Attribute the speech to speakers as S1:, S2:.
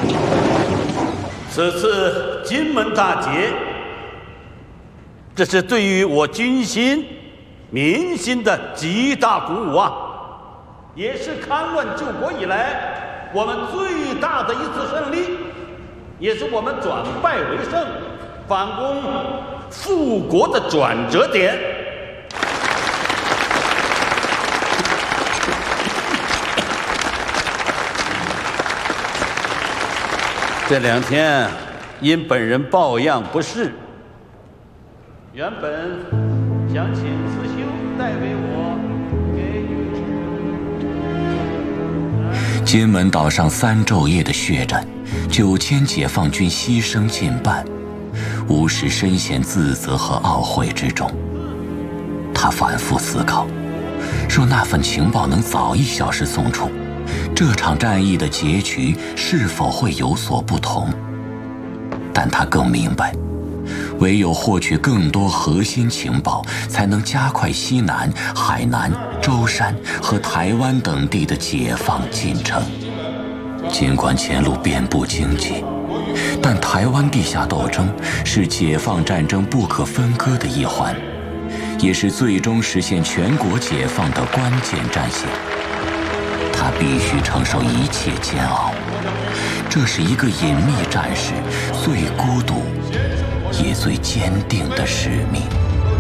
S1: 此次金门大捷，这是对于我军心、民心的极大鼓舞啊！也是戡乱救国以来我们最大的一次胜利，也是我们转败为胜、反攻复国的转折点。这2天因本人抱恙不适，原本想请慈修代为我给予。
S2: 金门岛上3昼夜的血战，9000解放军牺牲近半，吴石深陷自责和懊悔之中。他反复思考，若那份情报能早1小时送出，这场战役的结局是否会有所不同？但他更明白，唯有获取更多核心情报，才能加快西南、海南、舟山和台湾等地的解放进程。尽管前路遍布荆棘，但台湾地下斗争是解放战争不可分割的一环，也是最终实现全国解放的关键战线。他必须承受一切煎熬，这是一个隐秘战士最孤独也最坚定的使命。